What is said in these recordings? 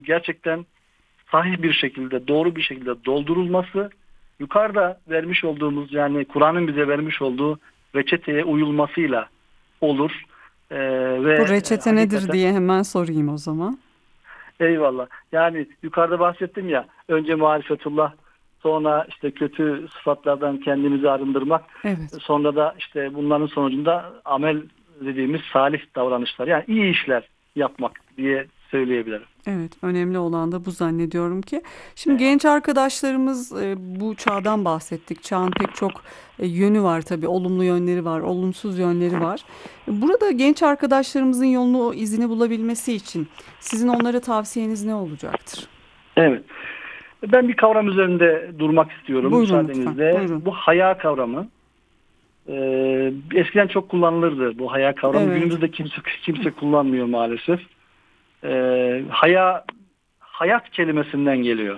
gerçekten sahih bir şekilde, doğru bir şekilde doldurulması, yukarıda vermiş olduğumuz, yani Kur'an'ın bize vermiş olduğu reçeteye uyulmasıyla olur. Ee, Bu ve reçete nedir hakikaten diye hemen sorayım o zaman. eyvallah. Yani yukarıda bahsettim ya, önce marifetullah, sonra işte kötü sıfatlardan kendimizi arındırmak, Evet. sonra da işte bunların sonucunda amel dediğimiz salih davranışlar, yani iyi işler yapmak diye söyleyebilirim. Evet, önemli olan da bu zannediyorum ki. Şimdi Eyvallah. genç arkadaşlarımız bu çağdan bahsettik. Çağın pek çok yönü var tabii. Olumlu yönleri var, olumsuz yönleri var. Burada genç arkadaşlarımızın yolunu, izini bulabilmesi için sizin onlara tavsiyeniz ne olacaktır? Evet. Ben bir kavram üzerinde durmak istiyorum Buyurun lütfen, müsaadenizle. buyurun. Bu haya kavramı. Eskiden çok kullanılırdı bu haya kavramı. Evet, Günümüzde kimse kullanmıyor maalesef. Haya, hayat kelimesinden geliyor.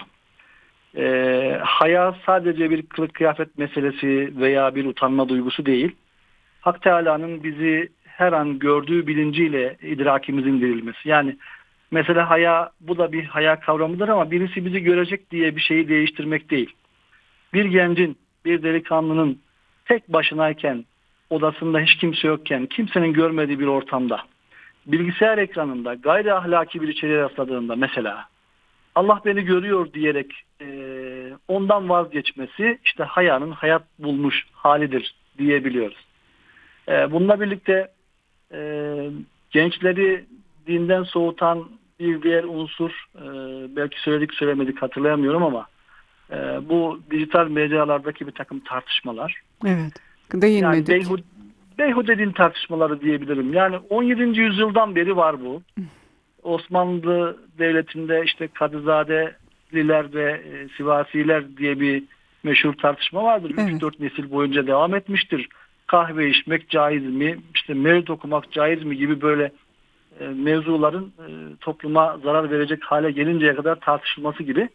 Haya sadece bir kılık kıyafet meselesi veya bir utanma duygusu değil. Hak Teala'nın bizi her an gördüğü bilinciyle idrakimizin dirilmesi. Yani mesela haya, bu da bir haya kavramıdır ama birisi bizi görecek diye bir şeyi değiştirmek değil. Bir gencin, bir delikanlının tek başınayken, odasında hiç kimse yokken, kimsenin görmediği bir ortamda, bilgisayar ekranında gayri ahlaki bir içeriğe rastladığında mesela Allah beni görüyor diyerek ondan vazgeçmesi, işte hayanın hayat bulmuş halidir diyebiliyoruz. Bununla birlikte e, gençleri dinden soğutan bir diğer unsur, belki söyledik söylemedik hatırlayamıyorum ama bu dijital mecralardaki bir takım tartışmalar. evet. Yani Değinmedik. beyhude din tartışmaları diyebilirim. Yani 17. yüzyıldan beri var bu. Osmanlı Devleti'nde işte Kadızadeliler ve Sivasiler diye bir meşhur tartışma vardır. Evet. 3-4 nesil boyunca devam etmiştir. Kahve içmek caiz mi? İşte mevlüt okumak caiz mi gibi böyle mevzuların topluma zarar verecek hale gelinceye kadar tartışılması gibi.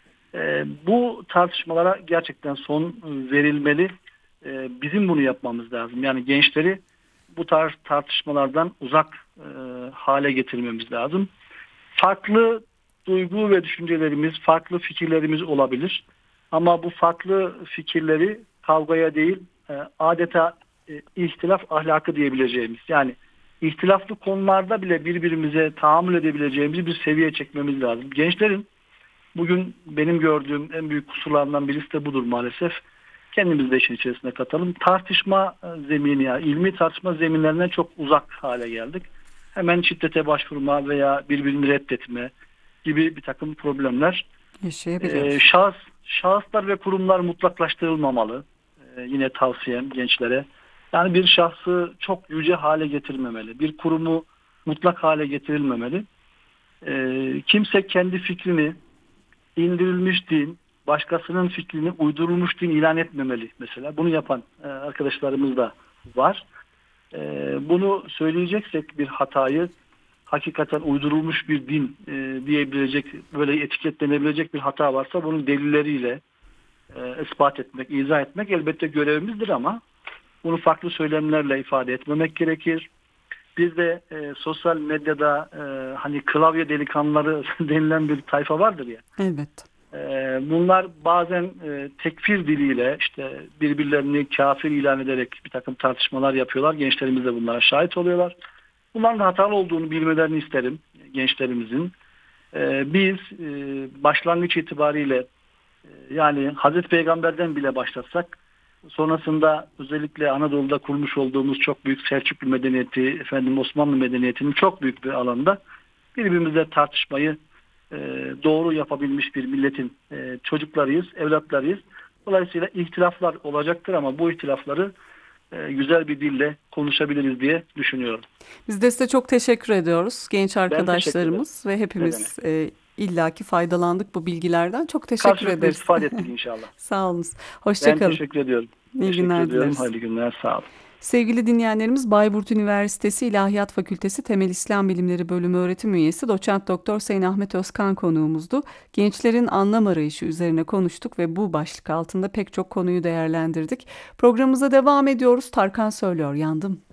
Bu tartışmalara gerçekten son verilmeli. Bizim bunu yapmamız lazım. Yani gençleri bu tarz tartışmalardan uzak hale getirmemiz lazım. Farklı duygu ve düşüncelerimiz, farklı fikirlerimiz olabilir. Ama bu farklı fikirleri kavgaya değil, adeta ihtilaf ahlakı diyebileceğimiz, yani ihtilaflı konularda bile birbirimize tahammül edebileceğimiz bir seviyeye çekmemiz lazım. Gençlerin bugün benim gördüğüm en büyük kusurlarından birisi de budur maalesef. Kendimiz de işin içerisine katalım. Tartışma zemini, yani ilmi tartışma zeminlerine çok uzak hale geldik. Hemen şiddete başvurma veya birbirini reddetme gibi bir takım problemler. Yaşayabiliyoruz. Şahıslar ve kurumlar mutlaklaştırılmamalı. Yine tavsiyem gençlere. Yani bir şahsı çok yüce hale getirmemeli. Bir kurumu mutlak hale getirilmemeli. Kimse kendi fikrini indirilmiş din, başkasının fikrini uydurulmuş din ilan etmemeli mesela. Bunu yapan arkadaşlarımız da var. Bunu söyleyeceksek bir hatayı, hakikaten uydurulmuş bir din diyebilecek, böyle etiketlenebilecek bir hata varsa bunun delilleriyle ispat etmek, izah etmek elbette görevimizdir ama bunu farklı söylemlerle ifade etmemek gerekir. Bir de sosyal medyada hani klavye delikanlıları denilen bir tayfa vardır ya. Evet. Bunlar bazen tekfir diliyle işte birbirlerini kafir ilan ederek bir takım tartışmalar yapıyorlar. Gençlerimiz de bunlara şahit oluyorlar. Bunların da hatalı olduğunu bilmelerini isterim gençlerimizin. Biz başlangıç itibariyle yani Hazreti Peygamber'den bile başlatsak, sonrasında özellikle Anadolu'da kurmuş olduğumuz çok büyük Selçuklu medeniyeti, efendim Osmanlı medeniyetinin çok büyük bir alanda birbirimizle tartışmayı e, doğru yapabilmiş bir milletin çocuklarıyız, evlatlarıyız. Dolayısıyla ihtilaflar olacaktır ama bu ihtilafları güzel bir dille konuşabiliriz diye düşünüyorum. Biz de size çok teşekkür ediyoruz genç Ben teşekkür ederim. arkadaşlarımız ve Ne demek? hepimiz illaki faydalandık bu bilgilerden. Çok teşekkür Karşılıklı ederiz. istifade ettik inşallah. Sağ olunuz. Hoşça Ben kalın. teşekkür ediyorum. İyi Teşekkür günler ediyorum. dileriz. Hayırlı günler. Sağ olun. Sevgili dinleyenlerimiz Bayburt Üniversitesi İlahiyat Fakültesi Temel İslam Bilimleri Bölümü öğretim üyesi Doçent Doktor Sayın Ahmet Özkan konuğumuzdu. Gençlerin anlam arayışı üzerine konuştuk ve bu başlık altında pek çok konuyu değerlendirdik. Programımıza devam ediyoruz. Tarkan söylüyor, yandım.